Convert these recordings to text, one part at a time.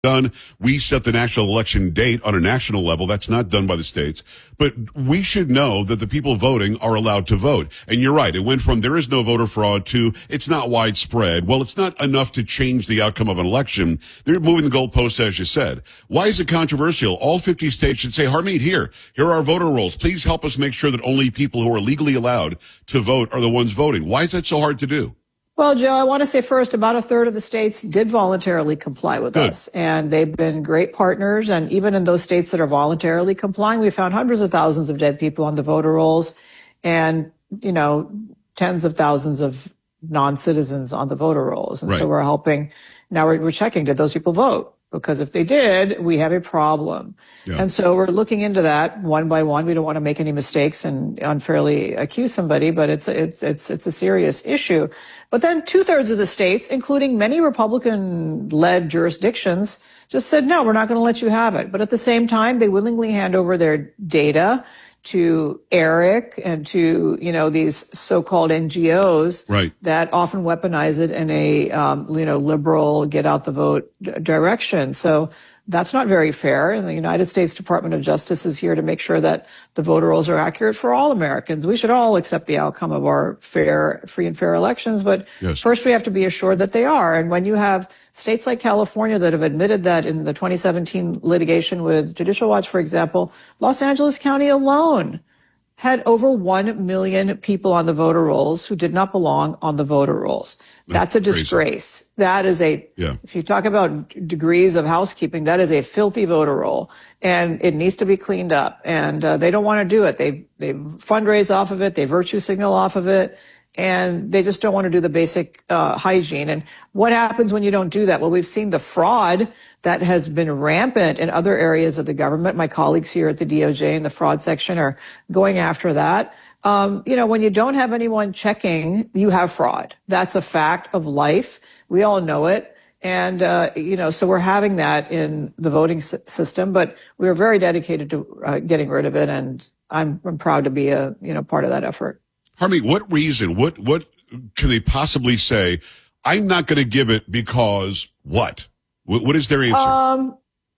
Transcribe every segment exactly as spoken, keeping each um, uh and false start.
done. We set the national election date on a national level. That's not done by the states. But we should know that the people voting are allowed to vote. And you're right. It went from there is no voter fraud to it's not widespread. Well, it's not enough to change the outcome of an election. They're moving the goalposts, as you said. Why is it controversial? All fifty states should say, Harmeet, here, here are our voter rolls. Please help us make sure that only people who are legally allowed to vote are the ones voting. Why is that so hard to do? Well, Joe, I want to say first, about a third of the states did voluntarily comply with Good. us, and they've been great partners. And even in those states that are voluntarily complying, we found hundreds of thousands of dead people on the voter rolls and, you know, tens of thousands of non-citizens on the voter rolls. And Right. so we're helping. Now we're, we're checking, did those people vote? Because if they did, we have a problem. Yeah. And so we're looking into that one by one. We don't want to make any mistakes and unfairly accuse somebody, but it's, it's, it's, it's a serious issue. But then two thirds of the states, including many Republican led jurisdictions, just said, no, we're not going to let you have it. But at the same time, they willingly hand over their data to ERIC and to, you know, these so-called N G Os Right. that often weaponize it in a, um, you know, liberal get out the vote d- direction. So that's not very fair. And the United States Department of Justice is here to make sure that the voter rolls are accurate for all Americans. We should all accept the outcome of our fair, free and fair elections. But Yes. first we have to be assured that they are. And when you have states like California that have admitted that in the twenty seventeen litigation with Judicial Watch, for example, Los Angeles County alone had over one million people on the voter rolls who did not belong on the voter rolls. That's a Crazy. disgrace. That is a, Yeah. if you talk about d- degrees of housekeeping, that is a filthy voter roll, and it needs to be cleaned up. And uh, they don't want to do it. They they fundraise off of it. They virtue signal off of it. And they just don't want to do the basic uh, hygiene. And what happens when you don't do that? Well, we've seen the fraud that has been rampant in other areas of the government. My colleagues here at the D O J in the fraud section are going after that. Um, you know, when you don't have anyone checking, you have fraud. That's a fact of life. We all know it. And, uh, you know, so we're having that in the voting s- system, but we're very dedicated to uh, getting rid of it. And I'm, I'm proud to be a, you know, part of that effort. Harmeet, what reason, what, what can they possibly say? I'm not going to give it because what? What, what is their answer? Um,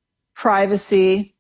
privacy.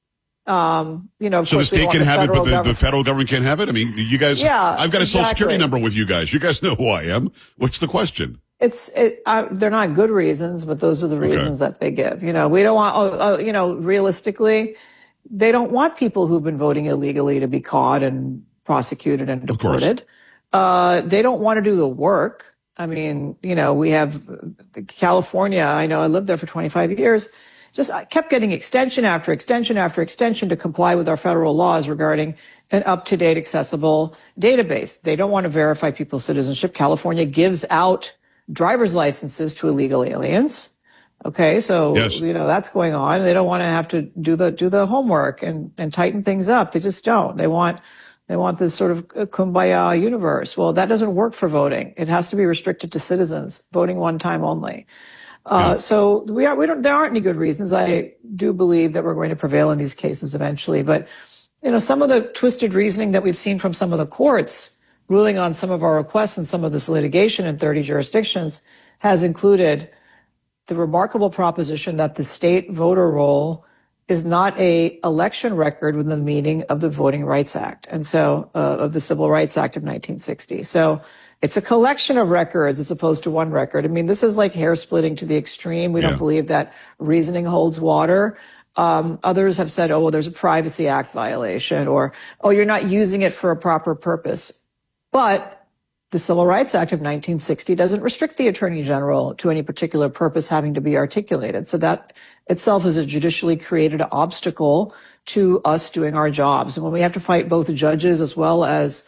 Um, you know, of So the course we state don't can want have it, but the, the government- federal government can't have it? I mean, you guys, Yeah, I've got a social security exactly. number with you guys. You guys know who I am. What's the question? It's, it, uh, they're not good reasons, but those are the reasons that they give. You know, we don't want, oh, oh, you know, realistically, they don't want people who've been voting illegally to be caught and prosecuted and Of course. deported. Uh, they don't want to do the work. I mean, you know, we have California. I know I lived there for twenty-five years. Just I kept getting extension after extension after extension to comply with our federal laws regarding an up-to-date, accessible database. They don't want to verify people's citizenship. California gives out driver's licenses to illegal aliens. Okay, so Yes. you know that's going on. They don't want to have to do the do the homework and and tighten things up. They just don't. They want they want this sort of kumbaya universe. Well, that doesn't work for voting. It has to be restricted to citizens voting one time only. Uh, Yeah. so we are, we don't, there aren't any good reasons. I do believe that we're going to prevail in these cases eventually, but you know, some of the twisted reasoning that we've seen from some of the courts ruling on some of our requests and some of this litigation in thirty jurisdictions has included the remarkable proposition that the state voter roll is not a election record within the meaning of the Voting Rights Act. And so, uh, of the Civil Rights Act of nineteen sixty. So it's a collection of records as opposed to one record. I mean, this is like hair splitting to the extreme. We Yeah. don't believe that reasoning holds water. Um, others have said, oh, well, there's a Privacy Act violation, or, oh, you're not using it for a proper purpose. But the Civil Rights Act of nineteen sixty doesn't restrict the Attorney General to any particular purpose having to be articulated. So that itself is a judicially created obstacle to us doing our jobs. And when we have to fight both judges as well as,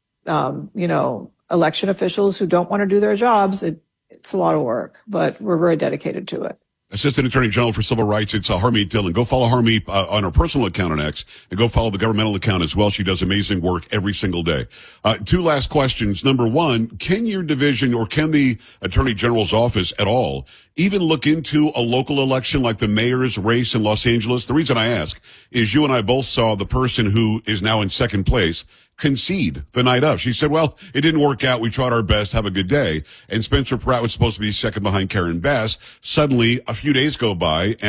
um, you know, election officials who don't want to do their jobs, it, it's a lot of work, but we're very dedicated to it. Assistant Attorney General for Civil Rights, it's uh, Harmeet Dillon. Go follow Harmeet uh, on her personal account on X, and go follow the governmental account as well. She does amazing work every single day. Uh, two last questions. Number one, can your division or can the Attorney General's office at all even look into a local election like the mayor's race in Los Angeles? The reason I ask is you and I both saw the person who is now in second place concede the night of. She said, well, it didn't work out. We tried our best. Have a good day. And Spencer Pratt was supposed to be second behind Karen Bass. Suddenly, a few days go by, and